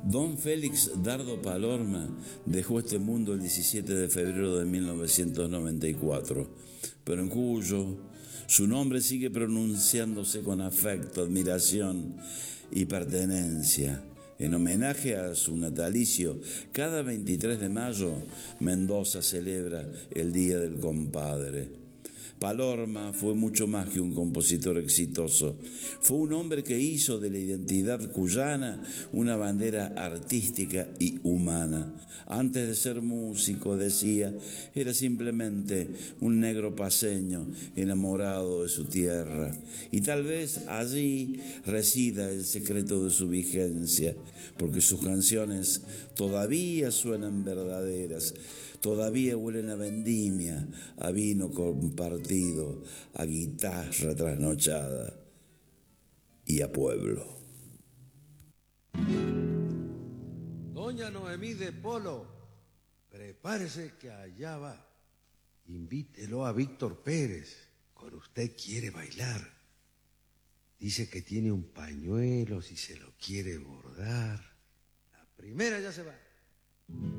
Don Félix Dardo Palorma dejó este mundo el 17 de febrero de 1994, pero en Cuyo su nombre sigue pronunciándose con afecto, admiración y pertenencia. En homenaje a su natalicio, cada 23 de mayo, Mendoza celebra el Día del Compadre. Palorma fue mucho más que un compositor exitoso. Fue un hombre que hizo de la identidad cuyana una bandera artística y humana. Antes de ser músico, decía, era simplemente un negro paceño enamorado de su tierra. Y tal vez allí resida el secreto de su vigencia, porque sus canciones todavía suenan verdaderas. Todavía huelen a vendimia, a vino compartido, a guitarra trasnochada y a pueblo. Doña Noemí de Polo, prepárese que allá va. Invítelo a Víctor Pérez, con usted quiere bailar. Dice que tiene un pañuelo si se lo quiere bordar. La primera ya se va.